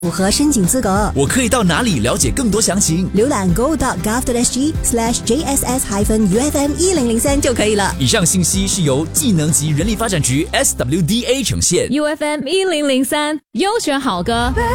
符合申请资格。 我可以到哪里了解更多详情？ 浏览 go.gov.sg/JSS-UFM1003 就可以了。 以上信息是由技能及人力发展局 SWDA 呈现。 UFM 1003优选好歌。